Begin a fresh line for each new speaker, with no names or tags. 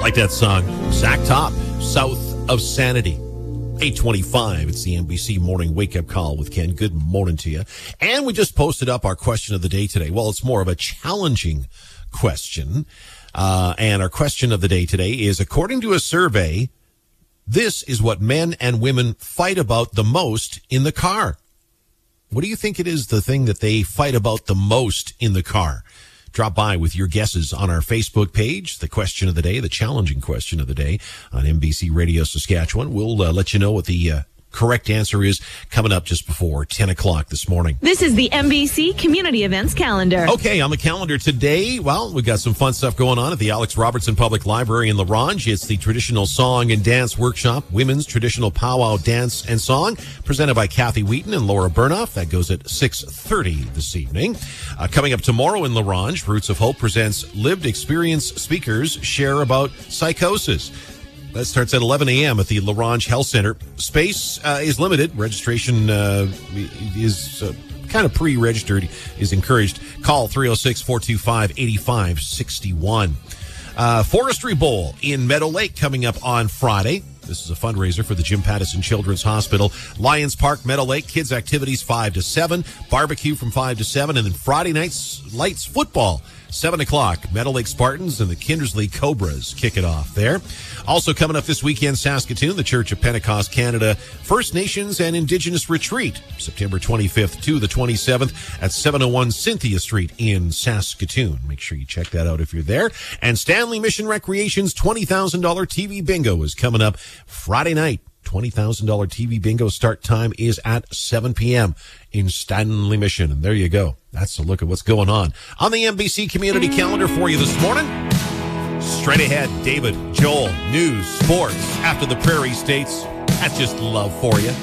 Like that song. Zach Top, South of Sanity. 8:25. It's the NBC Morning Wake Up Call with Ken. Good morning to you. And we just posted up our question of the day today. Well, it's more of a challenging question. And our question of the day today is, according to a survey, this is what men and women fight about the most in the car. What do you think it is, the thing that they fight about the most in the car? Drop by with your guesses on our Facebook page. The question of the day, the challenging question of the day on NBC Radio Saskatchewan. We'll let you know what the correct answer is coming up just before 10 o'clock this morning.
This is the NBC Community Events Calendar.
Okay, on the calendar today, well, we've got some fun stuff going on at the Alex Robertson Public Library in La Ronge. It's the Traditional Song and Dance Workshop, Women's Traditional Powwow Dance and Song, presented by Kathy Wheaton and Laura Burnoff. That goes at 6:30 this evening. Coming up tomorrow in La Ronge, Roots of Hope presents Lived Experience Speakers Share About Psychosis. That starts at 11 a.m. at the La Ronge Health Center. Space is limited. Registration is kind of pre-registered, is encouraged. Call 306-425-8561. Forestry Bowl in Meadow Lake coming up on Friday. This is a fundraiser for the Jim Pattison Children's Hospital. Lions Park, Meadow Lake, kids activities 5 to 7, barbecue from 5 to 7, and then Friday night's lights football, 7 o'clock. Meadow Lake Spartans and the Kindersley Cobras kick it off there. Also coming up this weekend, Saskatoon, the Church of Pentecost Canada First Nations and Indigenous Retreat, September 25th to the 27th at 701 Cynthia Street in Saskatoon. Make sure you check that out if you're there. And Stanley Mission Recreation's $20,000 TV Bingo is coming up Friday night. $20,000 TV Bingo start time is at 7 p.m. in Stanley Mission. And there you go. That's a look at what's going on the NBC Community Calendar for you this morning. Straight ahead, David, Joel, news, sports, after the Prairie States. That's just love for you.